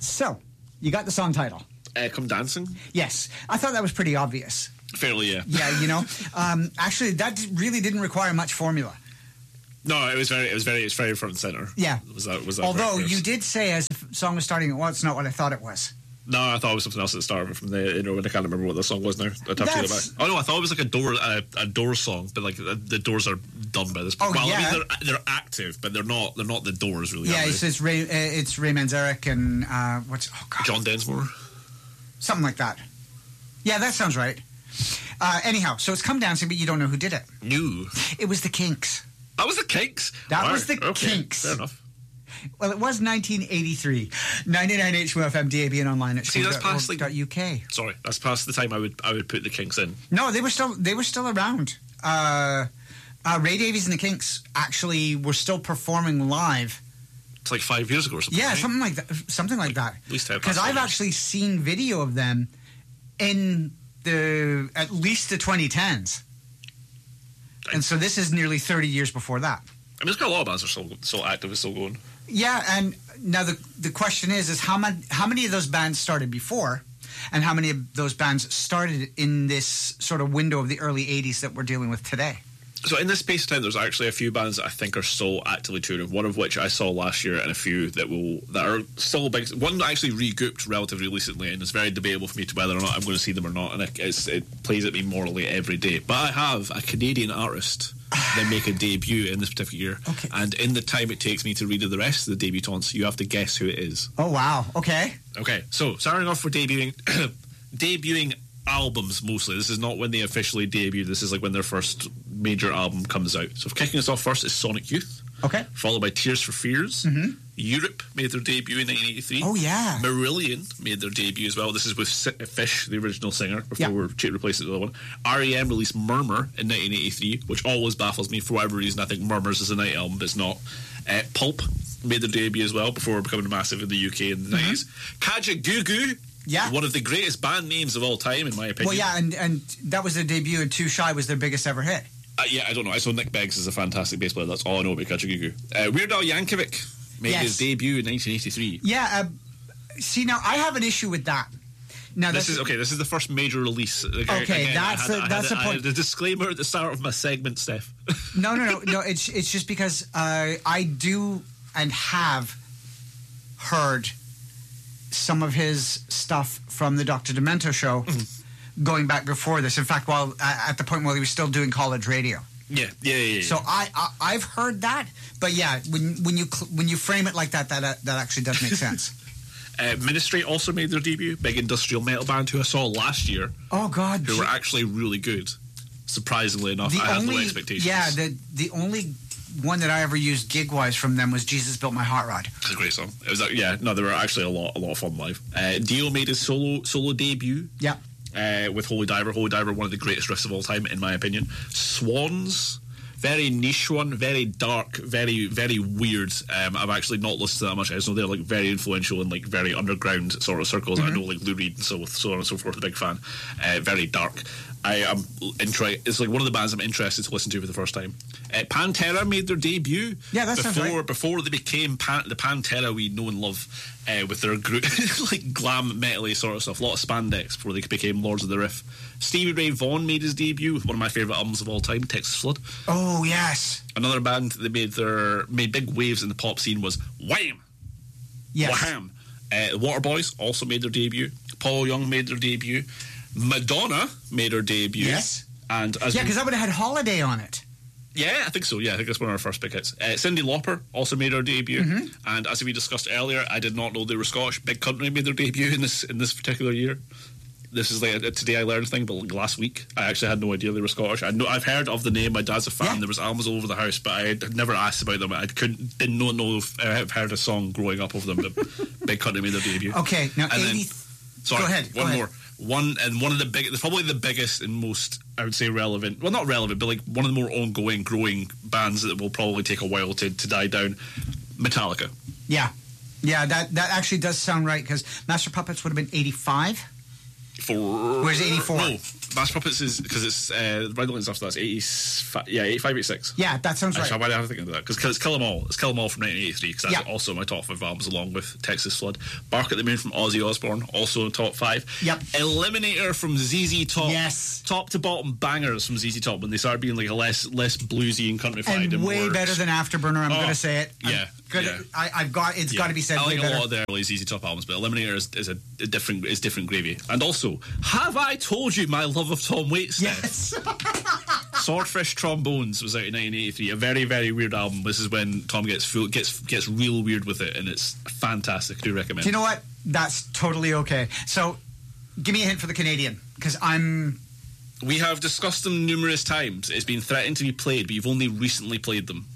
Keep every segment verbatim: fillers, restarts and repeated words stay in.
So, you got the song title. Uh, Come Dancing? Yes. I thought that was pretty obvious. Fairly, yeah. Yeah, you know. um, actually, that really didn't require much formula. No, it was very, it was very, it's very front and center. Yeah. Was that, was that Although you did say as the song was starting, well, it's not what I thought it was. No, I thought it was something else at the start from the, you know, and I can't remember what the song was now. I'd have to go back. Oh no, I thought it was like a door, a, a Doors song, but like the, the Doors are done by this point. Oh, well, yeah. I mean, they're, they're active, but they're not, they're not the Doors really. Yeah, it's, it's Ray, uh, it's Ray Manzarek and uh, what's oh god, John Densmore, something like that. Yeah, that sounds right. Uh, anyhow, so it's Come Dancing, but you don't know who did it. No, it was the Kinks. That was the Kinks. That Wow. was the okay. Kinks. Fair enough. Well, it was nineteen eighty-three. ninety-nine H M F M, D A B, and online at See, that's past like U K. Sorry, that's past the time I would I would put the Kinks in. No, they were still they were still around. Uh, uh, Ray Davies and the Kinks actually were still performing live. It's like five years ago or something. Yeah, right? something like that. Something like that. At least ten. Because I've actually seen video of them in the at least the twenty tens, and so this is nearly thirty years before that. I mean, there's got a lot of bands that are still, still active and still going. Yeah, and now the the question is is how many how many of those bands started before, and how many of those bands started in this sort of window of the early eighties that we're dealing with today? So in this space of time, there's actually a few bands that I think are still actively touring. One of which I saw last year, and a few that will that are still big. One actually regrouped relatively recently, and it's very debatable for me to whether or not I'm going to see them or not. And it, it's, it plays at me morally every day. But I have a Canadian artist that make a debut in this particular year, okay. And in the time it takes me to read the rest of the debutantes, you have to guess who it is. Oh wow! Okay. Okay. So starting off for debuting, debuting. albums mostly. This is not when they officially debut. This is like when their first major album comes out. So kicking us off first is Sonic Youth. Okay. Followed by Tears for Fears. Mm-hmm. Europe made their debut in nineteen eighty-three. Oh yeah. Marillion made their debut as well. This is with Fish, the original singer, before yeah. we replaced it with the other one. R E M released Murmur in nineteen eighty-three, which always baffles me for whatever reason. I think Murmurs is a night album, but it's not. Uh, Pulp made their debut as well before becoming massive in the U K in the mm-hmm. nineties. Kajagoogoo. Yeah. One of the greatest band names of all time, in my opinion. Well, yeah, and, and that was their debut, and Too Shy was their biggest ever hit. Uh, yeah, I don't know. I saw Nick Beggs is a fantastic bass player. That's all I know about Kajagoogoo. Uh, Weird Al Yankovic made yes. his debut in nineteen eighty-three. Yeah, uh, see, now, I have an issue with that. Now, this is okay. This is the first major release. Like, okay, again, that's had, the, that's had, the point. The disclaimer at the start of my segment, Steph. no, no, no, no. It's it's just because uh, I do and have heard some of his stuff from the Doctor Demento show, mm-hmm. going back before this. In fact, while at the point while he was still doing college radio. Yeah, yeah, yeah. yeah. So I, I I've heard that, but yeah, when when you when you frame it like that, that that actually does make sense. Uh, Ministry also made their debut, big industrial metal band who I saw last year. Oh God, who were actually really good. Surprisingly enough, the I had only, no expectations. Yeah, the the only one that I ever used gig wise from them was Jesus Built My Hot Rod. It's a great song. It was yeah, no, they were actually a lot a lot of fun live. Uh, Dio made his solo solo debut. Yeah. Uh, with Holy Diver. Holy Diver, one of the greatest riffs of all time, in my opinion. Swans, very niche one, very dark, very, very weird. Um, I've actually not listened to that much. I just know they're like very influential in like very underground sort of circles. Mm-hmm. I know like Lou Reed and so, so on and so forth. A big fan. Uh, very dark. I am interested. It's like one of the bands I'm interested to listen to for the first time. Uh, Pantera made their debut. Yeah, that before, sounds right. Before they became Pan- the Pantera we know and love, uh, with their group like glam metal-y sort of stuff. A lot of spandex before they became Lords of the Riff. Stevie Ray Vaughan made his debut with one of my favourite albums of all time, Texas Flood. Oh yes. Another band that made their made big waves in the pop scene was Wham. Yes. Wham. Uh, the Waterboys also made their debut. Paul Young made their debut. Madonna made her debut. Yes. And as yeah, we, because that would have had Holiday on it. Yeah, I think so. Yeah, I think that's one of our first big hits. Uh, Cyndi Lauper also made her debut, mm-hmm. and as we discussed earlier, I did not know they were Scottish. Big Country made their debut in this in this particular year. This is like a, a today I learned thing, but like last week I actually had no idea they were Scottish. I know I've heard of the name. My dad's a fan. Yeah. There was albums all over the house, but I had never asked about them. I couldn't didn't know know if I have heard a song growing up of them. But Big Country made their debut. Okay, now and eighty. Then, sorry, go ahead. One go more. Ahead. One and one of the big, probably the biggest and most, I would say, relevant. Well, not relevant, but like one of the more ongoing, growing bands that will probably take a while to, to die down. Metallica. Yeah, yeah, that that actually does sound right because Master Puppets would have been eighty-five. For where's eighty-four? No, Mass Puppets is because it's uh, Red Line stuff. That's eighty, yeah, eighty-five, eighty-six. Yeah, that sounds right. Actually, why did I have to think of that? Because it's Kill 'Em All. It's Kill 'Em All from nineteen eighty-three. Because that's yeah. also my top five albums, along with Texas Flood. Bark at the Moon from Ozzy Osbourne, also in top five. Yep. Eliminator from Z Z Top. Yes. Top to bottom bangers from Z Z Top when they started being like a less less bluesy and countrified and, and way more, better than Afterburner. I'm oh, going to say it. I'm Yeah. Gonna, yeah. I, I've got. It's Yeah. got to be said. I like way a better. lot of their early Z Z Top albums, but Eliminator is, is a, a different is different gravy. And also, have I told you my love of Tom Waits? Yes. Swordfish Trombones was out in nineteen eighty-three. A very very weird album. This is when Tom gets full, gets gets real weird with it, and it's fantastic. Do recommend. Do you know what? That's totally okay. So, give me a hint for the Canadian, because I'm. We have discussed them numerous times. It's been threatened to be played, but you've only recently played them.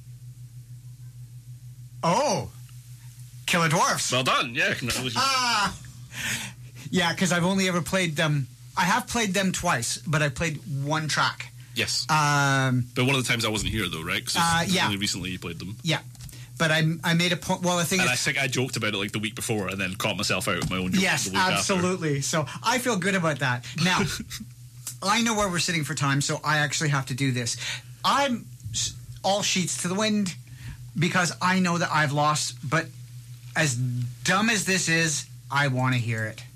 Oh, Killer Dwarfs. Well done. Yeah, congratulations. Ah, yeah, because I've only ever played them. I have played them twice, but I played one track. Yes. Um, but one of the times I wasn't here, though, right? Because uh, yeah. only recently you played them. Yeah, but I I made a point. Well, the thing and is, I think I joked about it like the week before, and then caught myself out with my own joke. yes, the week absolutely. After. So I feel good about that. Now, I know where we're sitting for time, so I actually have to do this. I'm all sheets to the wind because I know that I've lost. But as dumb as this is, I want to hear it.